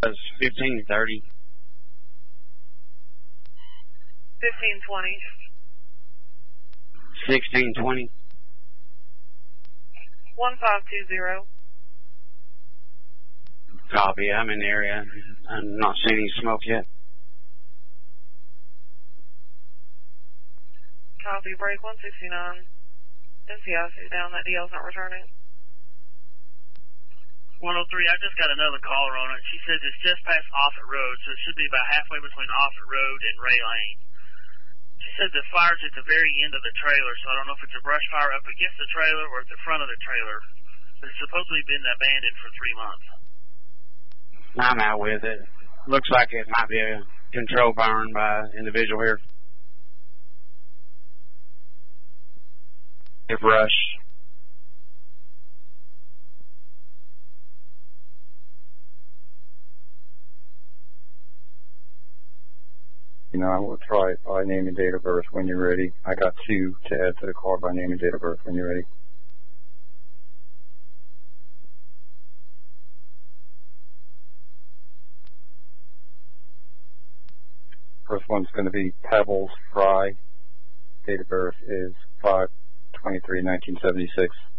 That's 1530. 1520. 1620. 1520. Copy. I'm in the area. I'm not seeing any smoke yet. Copy. Break 169. NCIC down. That DL's not returning. 103, I just got another caller on it. She says it's just past Offutt Road, so it should be about halfway between Offutt Road and Ray Lane. She said the fire's at the very end of the trailer, so I don't know if it's a brush fire up against the trailer or at the front of the trailer. But it's supposedly been abandoned for 3 months. I'm out with it. Looks like it might be a control burn by an individual here. If rush. You know, I will try it by name and date of birth when you're ready. I got 2 to add to the call by name and date of birth when you're ready. First one's going to be Pebbles Fry. Date of birth is 5/23/1976.